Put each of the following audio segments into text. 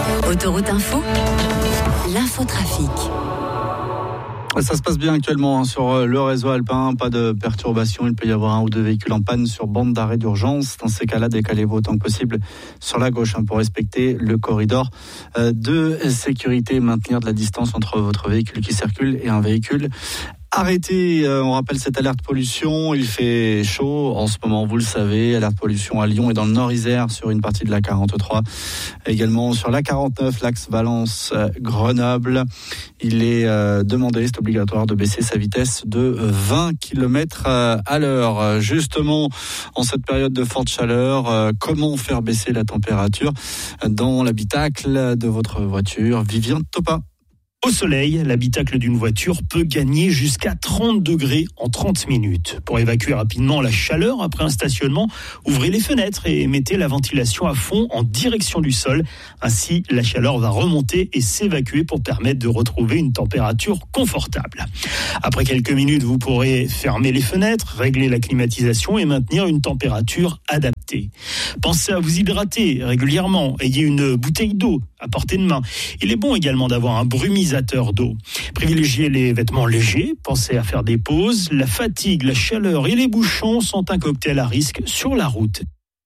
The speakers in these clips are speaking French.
Autoroute Info, l'infotrafic. Ça se passe bien actuellement sur le réseau alpin, pas de perturbations. Il peut y avoir un ou deux véhicules en panne sur bande d'arrêt d'urgence. Dans ces cas-là, décalez-vous autant que possible sur la gauche pour respecter le corridor de sécurité, maintenir de la distance entre votre véhicule qui circule et un véhicule arrêtez, on rappelle cette alerte pollution, il fait chaud en ce moment, vous le savez, alerte pollution à Lyon et dans le Nord-Isère sur une partie de la 43, également sur la 49, l'axe Valence-Grenoble. Il est demandé, c'est obligatoire de baisser sa vitesse de 20 km à l'heure. Justement, en cette période de forte chaleur, comment faire baisser la température dans l'habitacle de votre voiture? Viviane Topa. Au soleil, l'habitacle d'une voiture peut gagner jusqu'à 30 degrés en 30 minutes. Pour évacuer rapidement la chaleur après un stationnement, ouvrez les fenêtres et mettez la ventilation à fond en direction du sol. Ainsi, la chaleur va remonter et s'évacuer pour permettre de retrouver une température confortable. Après quelques minutes, vous pourrez fermer les fenêtres, régler la climatisation et maintenir une température adaptée. Pensez à vous hydrater régulièrement. Ayez une bouteille d'eau à portée de main. Il est bon également d'avoir un brumisateur d'eau. Privilégiez les vêtements légers, pensez à faire des pauses. La fatigue, la chaleur et les bouchons sont un cocktail à risque sur la route.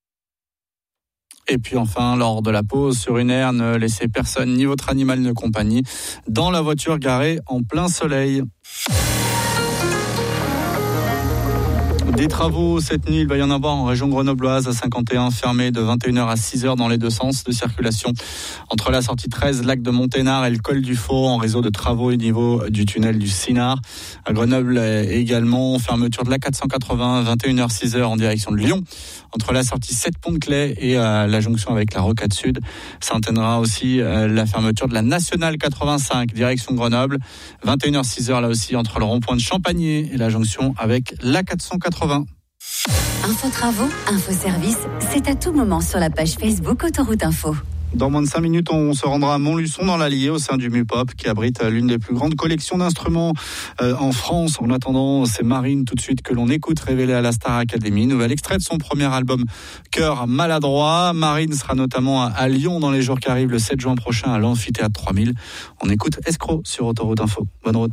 Et puis enfin, lors de la pause sur une aire, ne laissez personne ni votre animal de compagnie dans la voiture garée en plein soleil. Des travaux cette nuit, il va y en avoir en région grenobloise à 51, fermé de 21h à 6h dans les deux sens de circulation entre la sortie 13, lac de Monténard et le col du Faux en réseau de travaux au niveau du tunnel du Sinard. À Grenoble également, fermeture de la 480, 21h 6h en direction de Lyon entre la sortie 7 Pont-de-Claix et la jonction avec la Rocade Sud. Ça entraînera aussi la fermeture de la Nationale 85 direction Grenoble, 21h 6h là aussi entre le rond-point de Champagné et la jonction avec la 480. Info travaux, info service, c'est à tout moment sur la page Facebook Autoroute Info. Dans moins de 5 minutes, on se rendra à Montluçon dans l'Allier au sein du MUPOP qui abrite l'une des plus grandes collections d'instruments en France. En attendant, c'est Marine tout de suite que l'on écoute, révélée à la Star Academy. Nouvel extrait de son premier album Cœur maladroit. Marine sera notamment à Lyon dans les jours qui arrivent le 7 juin prochain à l'Amphithéâtre 3000. On écoute Escroc sur Autoroute Info. Bonne route.